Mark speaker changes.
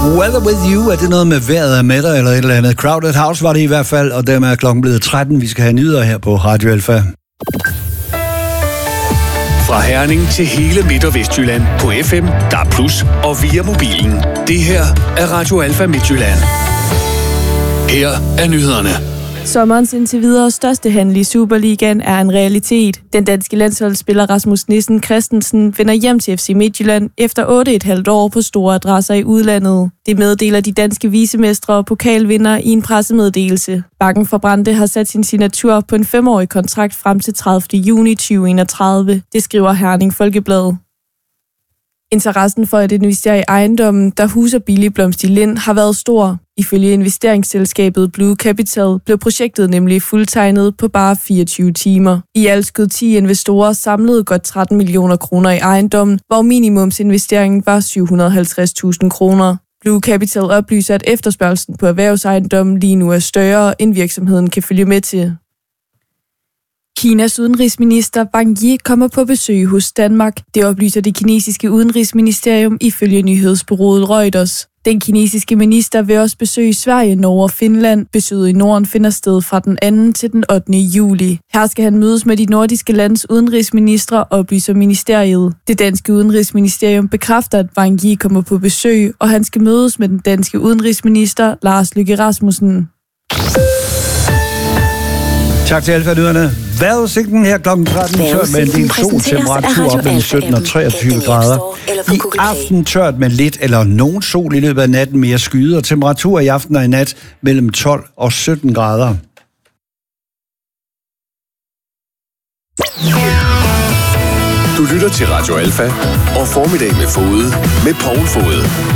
Speaker 1: Weather with you, er det noget med vejret er med dig eller et eller andet? Crowded House var det i hvert fald, og dermed er klokken blevet 13. Vi skal have nyheder her på Radio Alfa.
Speaker 2: Fra Herning til hele Midt- og Vestjylland på FM, DAB+, og via mobilen. Det her er Radio Alfa Midtjylland. Her er nyhederne.
Speaker 3: Sommerens indtil videre største handel i Superligaen er en realitet. Den danske landsholdsspiller Rasmus Nissen Christensen vender hjem til FC Midtjylland efter 8,5 år på store adresser i udlandet. Det meddeler de danske vicemestre og pokalvinder i en pressemeddelelse. Bakken for Brande har sat sin signatur på en 5-årig kontrakt frem til 30. juni 2031. Det skriver Herning Folkeblad. Interessen for at investere i ejendommen, der huser Billig Blomst i Lind, har været stor. Ifølge investeringsselskabet Blue Capital blev projektet nemlig fuldtegnet på bare 24 timer. I alt skød 10 investorer samlede godt 13 millioner kroner i ejendommen, hvor minimumsinvesteringen var 750.000 kroner. Blue Capital oplyser, at efterspørgslen på erhvervsejendommen lige nu er større, end virksomheden kan følge med til. Kinas udenrigsminister Wang Yi kommer på besøg hos Danmark. Det oplyser det kinesiske udenrigsministerium ifølge nyhedsbureauet Reuters. Den kinesiske minister vil også besøge Sverige, Norge og Finland. Besøget i Norden finder sted fra den 2. til den 8. juli. Her skal han mødes med de nordiske lands udenrigsministre, oplyser ministeriet. Det danske udenrigsministerium bekræfter, at Wang Yi kommer på besøg, og han skal mødes med den danske udenrigsminister Lars Løkke Rasmussen.
Speaker 1: Tak til Alfa-nyhederne. Vejrudsigten her kl. 13 tørt med en del sol, temperatur op mellem 17 og 23 grader. I aften tørt med lidt eller nogen sol i løbet af natten, mere skyde, og temperatur i aften og i nat mellem 12 og 17 grader.
Speaker 2: Du lytter til Radio Alfa og Formiddag med Fode med Poul Fode.